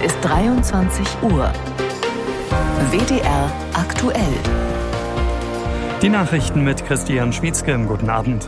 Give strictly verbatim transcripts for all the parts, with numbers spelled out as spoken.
ist dreiundzwanzig Uhr. W D R aktuell. Die Nachrichten mit Christian Schwietzke. Guten Abend.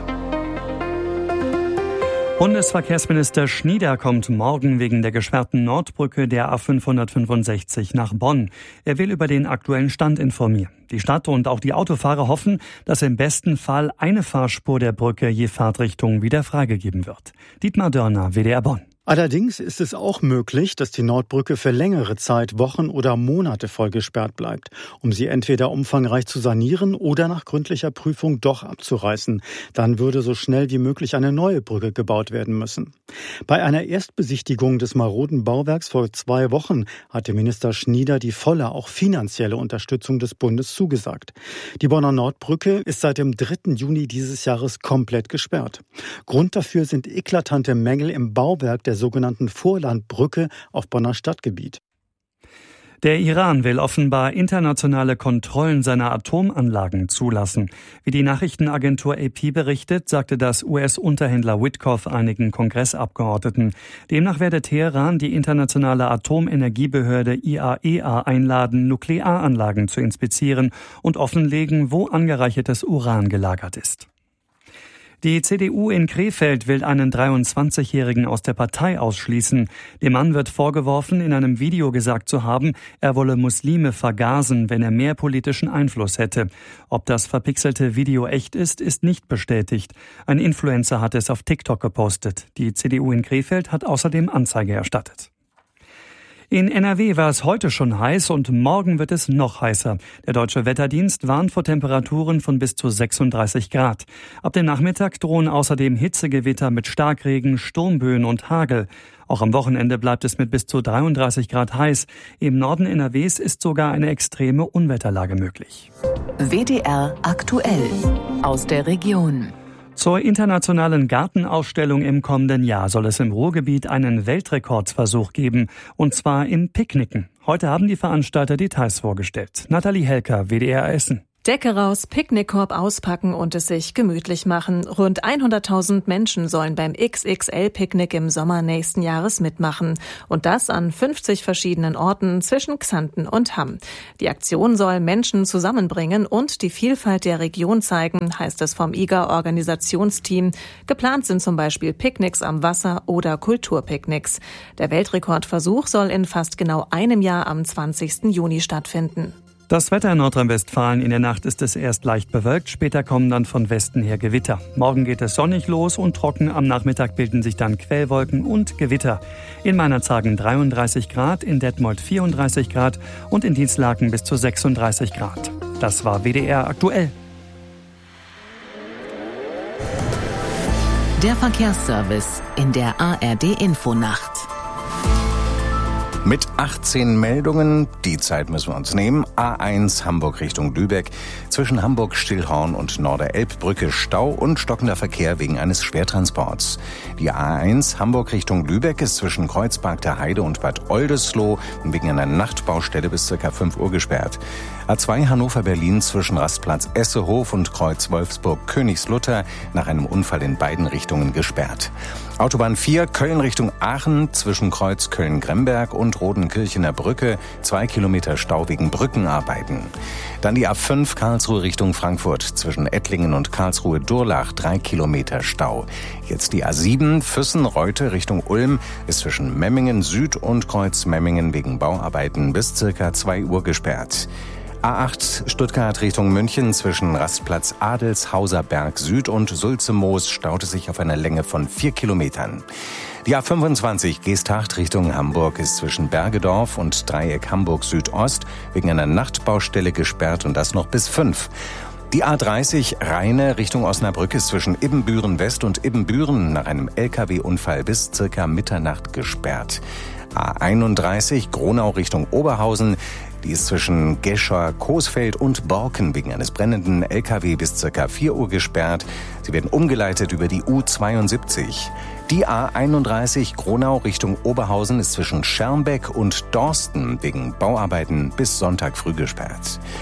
Bundesverkehrsminister Schnieder kommt morgen wegen der gesperrten Nordbrücke der A fünfhundertfünfundsechzig nach Bonn. Er will über den aktuellen Stand informieren. Die Stadt und auch die Autofahrer hoffen, dass im besten Fall eine Fahrspur der Brücke je Fahrtrichtung wieder freigegeben wird. Dietmar Dörner, W D R Bonn. Allerdings ist es auch möglich, dass die Nordbrücke für längere Zeit, Wochen oder Monate voll gesperrt bleibt, um sie entweder umfangreich zu sanieren oder nach gründlicher Prüfung doch abzureißen. Dann würde so schnell wie möglich eine neue Brücke gebaut werden müssen. Bei einer Erstbesichtigung des maroden Bauwerks vor zwei Wochen hatte Minister Schnieder die volle, auch finanzielle Unterstützung des Bundes zugesagt. Die Bonner Nordbrücke ist seit dem dritten Juni dieses Jahres komplett gesperrt. Grund dafür sind eklatante Mängel im Bauwerk der sogenannten Vorlandbrücke auf Bonner Stadtgebiet. Der Iran will offenbar internationale Kontrollen seiner Atomanlagen zulassen. Wie die Nachrichtenagentur A P berichtet, sagte das U S-Unterhändler Witkoff einigen Kongressabgeordneten. Demnach werde Teheran die internationale Atomenergiebehörde I A E A einladen, Nuklearanlagen zu inspizieren und offenlegen, wo angereichertes Uran gelagert ist. Die C D U in Krefeld will einen dreiundzwanzigjährigen aus der Partei ausschließen. Dem Mann wird vorgeworfen, in einem Video gesagt zu haben, er wolle Muslime vergasen, wenn er mehr politischen Einfluss hätte. Ob das verpixelte Video echt ist, ist nicht bestätigt. Ein Influencer hat es auf TikTok gepostet. Die C D U in Krefeld hat außerdem Anzeige erstattet. In N R W war es heute schon heiß und morgen wird es noch heißer. Der Deutsche Wetterdienst warnt vor Temperaturen von bis zu sechsunddreißig Grad. Ab dem Nachmittag drohen außerdem Hitzegewitter mit Starkregen, Sturmböen und Hagel. Auch am Wochenende bleibt es mit bis zu dreiunddreißig Grad heiß. Im Norden N R Ws ist sogar eine extreme Unwetterlage möglich. W D R aktuell aus der Region. Zur internationalen Gartenausstellung im kommenden Jahr soll es im Ruhrgebiet einen Weltrekordsversuch geben, und zwar im Picknicken. Heute haben die Veranstalter Details vorgestellt. Nathalie Helker, W D R Essen. Decke raus, Picknickkorb auspacken und es sich gemütlich machen. Rund hunderttausend Menschen sollen beim X X L-Picknick im Sommer nächsten Jahres mitmachen. Und das an fünfzig verschiedenen Orten zwischen Xanten und Hamm. Die Aktion soll Menschen zusammenbringen und die Vielfalt der Region zeigen, heißt es vom I G A-Organisationsteam. Geplant sind zum Beispiel Picknicks am Wasser oder Kulturpicknicks. Der Weltrekordversuch soll in fast genau einem Jahr am zwanzigsten Juni stattfinden. Das Wetter in Nordrhein-Westfalen: In der Nacht ist es erst leicht bewölkt, später kommen dann von Westen her Gewitter. Morgen geht es sonnig los und trocken, am Nachmittag bilden sich dann Quellwolken und Gewitter. In Meinerzhagen dreiunddreißig Grad, in Detmold vierunddreißig Grad und in Dienstlaken bis zu sechsunddreißig Grad. Das war W D R aktuell. Der Verkehrsservice in der A R D-Infonacht. Mit achtzehn Meldungen, die Zeit müssen wir uns nehmen. A eins Hamburg Richtung Lübeck. Zwischen Hamburg-Stillhorn und Norder-Elbbrücke Stau und stockender Verkehr wegen eines Schwertransports. Die A eins Hamburg Richtung Lübeck ist zwischen Kreuzberg der Heide und Bad Oldesloe wegen einer Nachtbaustelle bis ca. fünf Uhr gesperrt. A zwei Hannover-Berlin zwischen Rastplatz Essehof und Kreuz Wolfsburg-Königslutter nach einem Unfall in beiden Richtungen gesperrt. Autobahn vier Köln Richtung Aachen zwischen Kreuz Köln-Gremberg und Rodenkirchener Brücke, zwei Kilometer Stau wegen Brückenarbeiten. Dann die A fünf Karlsruhe Richtung Frankfurt zwischen Ettlingen und Karlsruhe-Durlach, drei Kilometer Stau. Jetzt die A sieben Füssen-Reute Richtung Ulm ist zwischen Memmingen Süd und Kreuz Memmingen wegen Bauarbeiten bis circa zwei Uhr gesperrt. A acht Stuttgart Richtung München zwischen Rastplatz Adelshauser Berg Süd und Sulzemoos staute sich auf einer Länge von vier Kilometern. Die A fünfundzwanzig Geesthacht Richtung Hamburg ist zwischen Bergedorf und Dreieck Hamburg Südost wegen einer Nachtbaustelle gesperrt und das noch bis fünf. Die A dreißig Rheine Richtung Osnabrück ist zwischen Ibbenbüren West und Ibbenbüren nach einem L K W-Unfall bis circa Mitternacht gesperrt. A einunddreißig Gronau Richtung Oberhausen. Die ist zwischen Gescher, Coesfeld und Borken wegen eines brennenden L K W bis circa vier Uhr gesperrt. Sie werden umgeleitet über die U zweiundsiebzig. Die A einunddreißig Gronau Richtung Oberhausen ist zwischen Schermbeck und Dorsten wegen Bauarbeiten bis Sonntag früh gesperrt.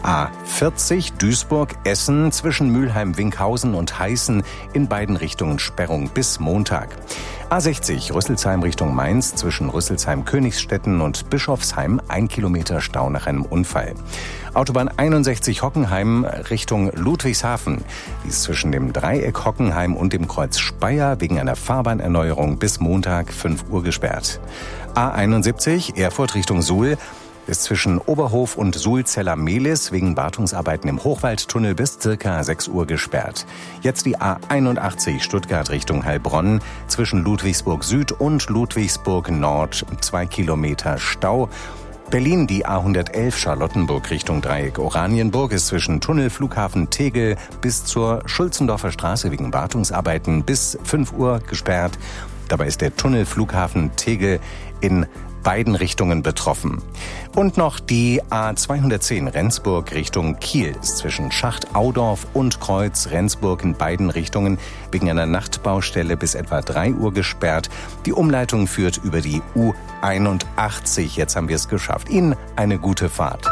A vierzig Duisburg-Essen zwischen Mülheim-Winkhausen und Heißen in beiden Richtungen Sperrung bis Montag. A sechzig Rüsselsheim Richtung Mainz zwischen Rüsselsheim-Königsstetten und Bischofsheim ein Kilometer Stau nach einem Unfall. Autobahn einundsechzig Hockenheim Richtung Ludwigshafen. Die ist zwischen dem Dreieck Hockenheim und dem Kreuz Speyer wegen einer Fahrbahnerneuerung bis Montag fünf Uhr gesperrt. A einundsiebzig Erfurt Richtung Suhl ist zwischen Oberhof und Suhlzeller-Mehlis wegen Wartungsarbeiten im Hochwaldtunnel bis circa sechs Uhr gesperrt. Jetzt die A einundachtzig Stuttgart Richtung Heilbronn zwischen Ludwigsburg Süd und Ludwigsburg Nord zwei Kilometer Stau. Berlin die A hundertelf Charlottenburg Richtung Dreieck Oranienburg ist zwischen Tunnel Flughafen Tegel bis zur Schulzendorfer Straße wegen Wartungsarbeiten bis fünf Uhr gesperrt. Dabei ist der Tunnel Flughafen Tegel in beiden Richtungen betroffen. Und noch die A zweihundertzehn Rendsburg Richtung Kiel ist zwischen Schacht Audorf und Kreuz Rendsburg in beiden Richtungen wegen einer Nachtbaustelle bis etwa drei Uhr gesperrt. Die Umleitung führt über die U einundachtzig. Jetzt haben wir es geschafft. Ihnen eine gute Fahrt.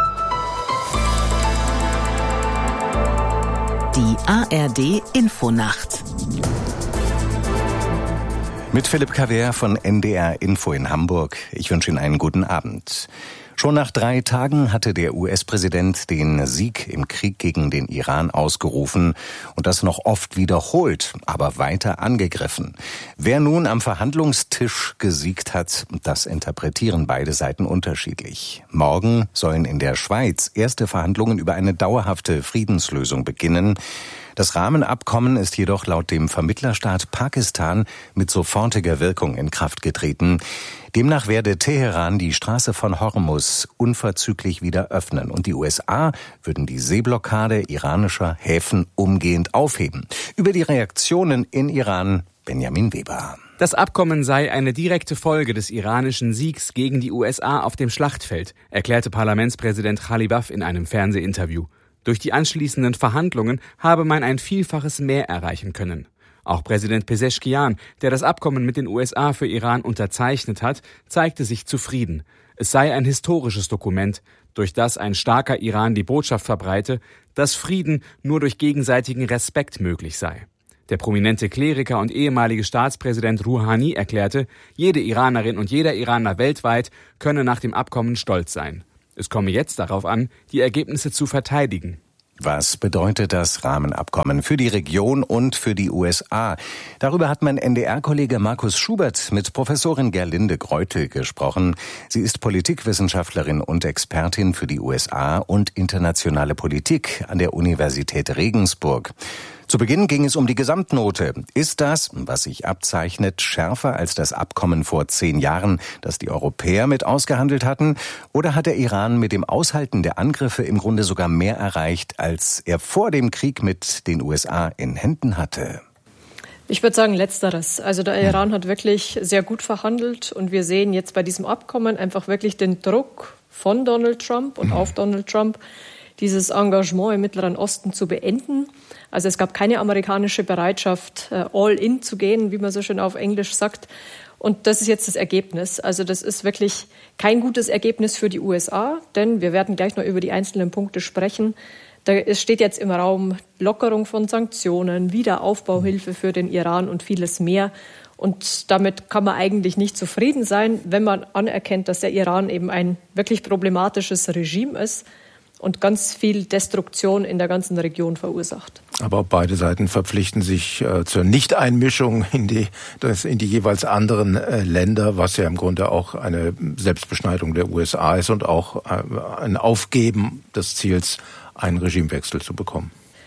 Die A R D Infonacht. Mit Philipp Kaver von N D R Info in Hamburg. Ich wünsche Ihnen einen guten Abend. Schon nach drei Tagen hatte der U S-Präsident den Sieg im Krieg gegen den Iran ausgerufen und das noch oft wiederholt, aber weiter angegriffen. Wer nun am Verhandlungstisch gesiegt hat, das interpretieren beide Seiten unterschiedlich. Morgen sollen in der Schweiz erste Verhandlungen über eine dauerhafte Friedenslösung beginnen. Das Rahmenabkommen ist jedoch laut dem Vermittlerstaat Pakistan mit sofortiger Wirkung in Kraft getreten. Demnach werde Teheran die Straße von Hormuz unverzüglich wieder öffnen und die U S A würden die Seeblockade iranischer Häfen umgehend aufheben. Über die Reaktionen in Iran Benjamin Weber. Das Abkommen sei eine direkte Folge des iranischen Siegs gegen die U S A auf dem Schlachtfeld, erklärte Parlamentspräsident Ghalibaf in einem Fernsehinterview. Durch die anschließenden Verhandlungen habe man ein Vielfaches mehr erreichen können. Auch Präsident Pezeshkian, der das Abkommen mit den U S A für Iran unterzeichnet hat, zeigte sich zufrieden. Es sei ein historisches Dokument, durch das ein starker Iran die Botschaft verbreite, dass Frieden nur durch gegenseitigen Respekt möglich sei. Der prominente Kleriker und ehemalige Staatspräsident Rouhani erklärte, jede Iranerin und jeder Iraner weltweit könne nach dem Abkommen stolz sein. Es komme jetzt darauf an, die Ergebnisse zu verteidigen. Was bedeutet das Rahmenabkommen für die Region und für die U S A? Darüber hat mein N D R-Kollege Markus Schubert mit Professorin Gerlinde Greutel gesprochen. Sie ist Politikwissenschaftlerin und Expertin für die U S A und internationale Politik an der Universität Regensburg. Zu Beginn ging es um die Gesamtnote. Ist das, was sich abzeichnet, schärfer als das Abkommen vor zehn Jahren, das die Europäer mit ausgehandelt hatten? Oder hat der Iran mit dem Aushalten der Angriffe im Grunde sogar mehr erreicht, als er vor dem Krieg mit den U S A in Händen hatte? Ich würde sagen Letzteres. Also der Iran hat wirklich sehr gut verhandelt und wir sehen jetzt bei diesem Abkommen einfach wirklich den Druck von Donald Trump und auf Donald Trump, dieses Engagement im Mittleren Osten zu beenden. Also es gab keine amerikanische Bereitschaft, all in zu gehen, wie man so schön auf Englisch sagt. Und das ist jetzt das Ergebnis. Also das ist wirklich kein gutes Ergebnis für die U S A, denn wir werden gleich noch über die einzelnen Punkte sprechen. Da, es steht jetzt im Raum Lockerung von Sanktionen, Wiederaufbauhilfe für den Iran und vieles mehr. Und damit kann man eigentlich nicht zufrieden sein, wenn man anerkennt, dass der Iran eben ein wirklich problematisches Regime ist und ganz viel Destruktion in der ganzen Region verursacht. Aber beide Seiten verpflichten sich äh, zur Nichteinmischung in die, das, in die jeweils anderen äh, Länder, was ja im Grunde auch eine Selbstbeschneidung der U S A ist und auch äh, ein Aufgeben des Ziels, einen Regimewechsel zu bekommen.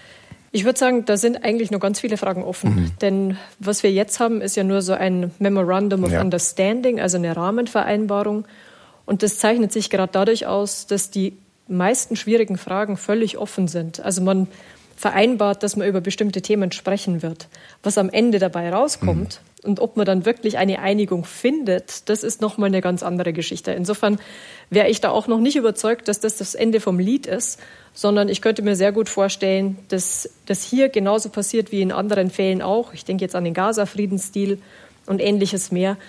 Ich würde sagen, da sind eigentlich noch ganz viele Fragen offen. Mhm. Denn was wir jetzt haben, ist ja nur so ein Memorandum of ja. Understanding, also eine Rahmenvereinbarung. Und das zeichnet sich gerade dadurch aus, dass die meisten schwierigen Fragen völlig offen sind. Also man vereinbart, dass man über bestimmte Themen sprechen wird. Was am Ende dabei rauskommt mhm. und ob man dann wirklich eine Einigung findet, das ist nochmal eine ganz andere Geschichte. Insofern wäre ich da auch noch nicht überzeugt, dass das das Ende vom Lied ist, sondern ich könnte mir sehr gut vorstellen, dass das hier genauso passiert wie in anderen Fällen auch. Ich denke jetzt an den Gaza-Friedensdeal und Ähnliches mehr,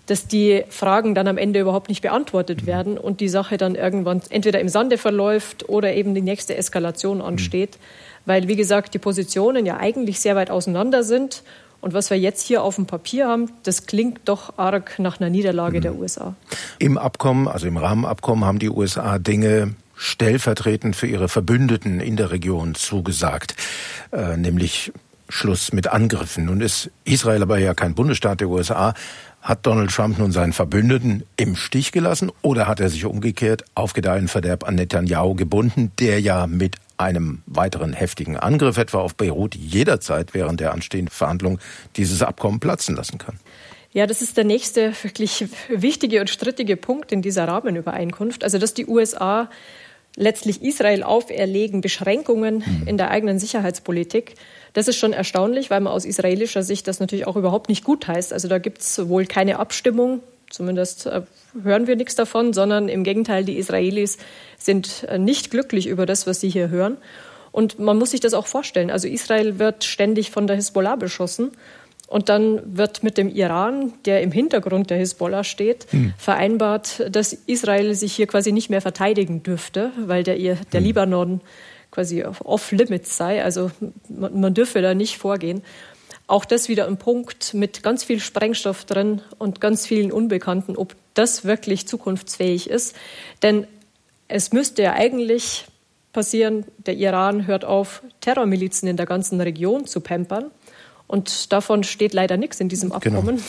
dass die Fragen dann am Ende überhaupt nicht beantwortet werden und die Sache dann irgendwann entweder im Sande verläuft oder eben die nächste Eskalation ansteht. Mhm. Weil, wie gesagt, die Positionen ja eigentlich sehr weit auseinander sind. Und was wir jetzt hier auf dem Papier haben, das klingt doch arg nach einer Niederlage mhm. der U S A. Im Abkommen, also im Rahmenabkommen, haben die U S A Dinge stellvertretend für ihre Verbündeten in der Region zugesagt, äh, nämlich Schluss mit Angriffen. Nun ist Israel aber ja kein Bundesstaat der U S A. Hat Donald Trump nun seinen Verbündeten im Stich gelassen oder hat er sich umgekehrt auf Gedeih und Verderb an Netanyahu gebunden, der ja mit einem weiteren heftigen Angriff etwa auf Beirut jederzeit während der anstehenden Verhandlungen dieses Abkommen platzen lassen kann? Ja, das ist der nächste wirklich wichtige und strittige Punkt in dieser Rahmenübereinkunft. Also, dass die U S A letztlich Israel auferlegen, Beschränkungen mhm. in der eigenen Sicherheitspolitik. Das ist schon erstaunlich, weil man aus israelischer Sicht das natürlich auch überhaupt nicht gut heißt. Also da gibt es wohl keine Abstimmung, zumindest äh, hören wir nichts davon, sondern im Gegenteil, die Israelis sind äh, nicht glücklich über das, was sie hier hören. Und man muss sich das auch vorstellen. Also Israel wird ständig von der Hisbollah beschossen. Und dann wird mit dem Iran, der im Hintergrund der Hisbollah steht, hm. vereinbart, dass Israel sich hier quasi nicht mehr verteidigen dürfte, weil der, der hm. Libanon quasi off-limits sei. Also man, man dürfe da nicht vorgehen. Auch das wieder ein Punkt mit ganz viel Sprengstoff drin und ganz vielen Unbekannten, ob das wirklich zukunftsfähig ist. Denn es müsste ja eigentlich passieren, der Iran hört auf, Terrormilizen in der ganzen Region zu pampern. Und davon steht leider nichts in diesem Abkommen. Genau.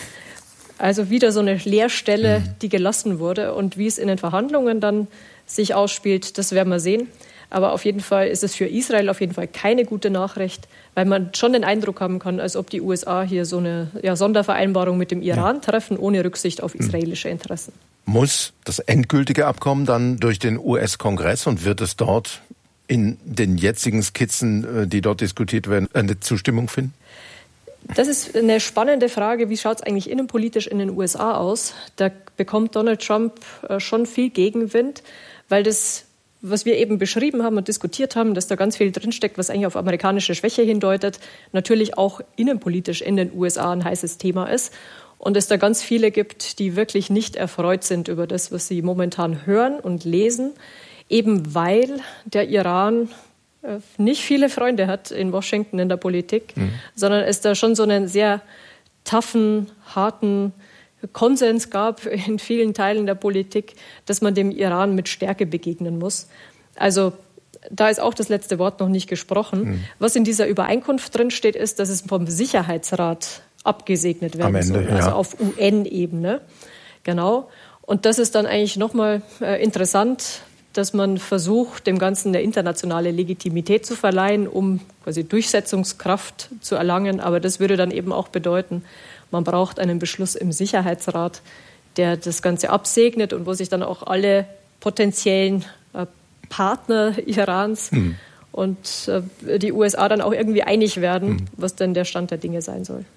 Also wieder so eine Leerstelle, mhm. die gelassen wurde. Und wie es in den Verhandlungen dann sich ausspielt, das werden wir sehen. Aber auf jeden Fall ist es für Israel auf jeden Fall keine gute Nachricht, weil man schon den Eindruck haben kann, als ob die U S A hier so eine ja, Sondervereinbarung mit dem Iran ja. treffen, ohne Rücksicht auf israelische Interessen. Muss das endgültige Abkommen dann durch den U S-Kongress und wird es dort in den jetzigen Skizzen, die dort diskutiert werden, eine Zustimmung finden? Das ist eine spannende Frage. Wie schaut es eigentlich innenpolitisch in den U S A aus? Da bekommt Donald Trump schon viel Gegenwind, weil das, was wir eben beschrieben haben und diskutiert haben, dass da ganz viel drinsteckt, was eigentlich auf amerikanische Schwäche hindeutet, natürlich auch innenpolitisch in den U S A ein heißes Thema ist. Und es da ganz viele gibt, die wirklich nicht erfreut sind über das, was sie momentan hören und lesen, eben weil der Iran nicht viele Freunde hat in Washington in der Politik, mhm. sondern es da schon so einen sehr toughen, harten Konsens gab in vielen Teilen der Politik, dass man dem Iran mit Stärke begegnen muss. Also da ist auch das letzte Wort noch nicht gesprochen. Mhm. Was in dieser Übereinkunft drinsteht, ist, dass es vom Sicherheitsrat abgesegnet werden Am Ende, soll, also ja. auf U N-Ebene. Genau. Und das ist dann eigentlich nochmal äh, interessant, dass man versucht, dem Ganzen eine internationale Legitimität zu verleihen, um quasi Durchsetzungskraft zu erlangen. Aber das würde dann eben auch bedeuten, man braucht einen Beschluss im Sicherheitsrat, der das Ganze absegnet und wo sich dann auch alle potenziellen äh, Partner Irans mhm. und äh, die U S A dann auch irgendwie einig werden, mhm. was denn der Stand der Dinge sein soll.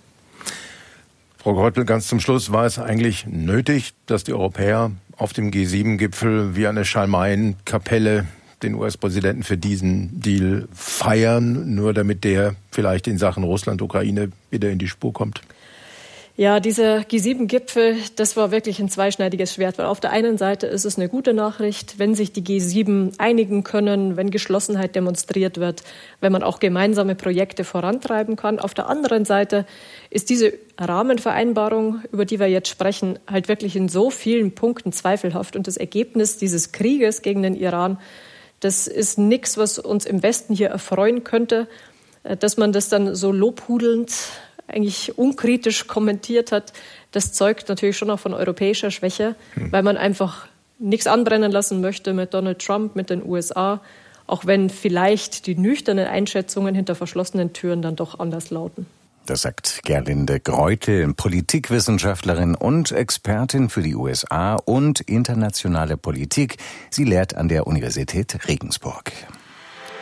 Frau Greupel, ganz zum Schluss, war es eigentlich nötig, dass die Europäer auf dem G sieben Gipfel wie eine Schalmeienkapelle den U S-Präsidenten für diesen Deal feiern, nur damit der vielleicht in Sachen Russland, Ukraine wieder in die Spur kommt? Ja, dieser G sieben Gipfel, das war wirklich ein zweischneidiges Schwert, weil auf der einen Seite ist es eine gute Nachricht, wenn sich die G sieben einigen können, wenn Geschlossenheit demonstriert wird, wenn man auch gemeinsame Projekte vorantreiben kann. Auf der anderen Seite ist diese Rahmenvereinbarung, über die wir jetzt sprechen, halt wirklich in so vielen Punkten zweifelhaft. Und das Ergebnis dieses Krieges gegen den Iran, das ist nichts, was uns im Westen hier erfreuen könnte, dass man das dann so lobhudelnd eigentlich unkritisch kommentiert hat, das zeugt natürlich schon auch von europäischer Schwäche, hm. weil man einfach nichts anbrennen lassen möchte mit Donald Trump, mit den U S A, auch wenn vielleicht die nüchternen Einschätzungen hinter verschlossenen Türen dann doch anders lauten. Das sagt Gerlinde Greutel, Politikwissenschaftlerin und Expertin für die U S A und internationale Politik. Sie lehrt an der Universität Regensburg.